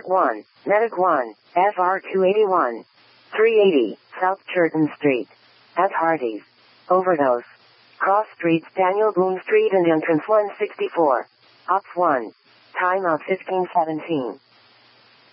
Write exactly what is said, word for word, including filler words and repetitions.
Port one, Medic one, F R two eighty-one. three eighty, South Churton Street. At Hardee's. Overdose. Cross Streets, Daniel Boone Street and entrance one sixty-four. Ops one. Timeout fifteen seventeen.